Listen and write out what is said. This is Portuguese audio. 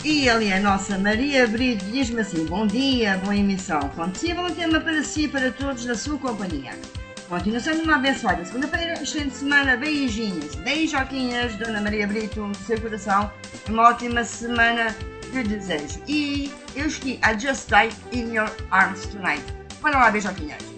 E ali a nossa Maria Brito diz-me assim: bom dia, boa emissão. Possível um tema para si e para todos na sua companhia. Continuação de uma abençoada segunda-feira, excelente semana, beijinhos, beijoquinhas, Dona Maria Brito, do seu coração, uma ótima semana de desejo. E eu escolhi I Just Died in Your Arms Tonight. Bora lá, beijoquinhas.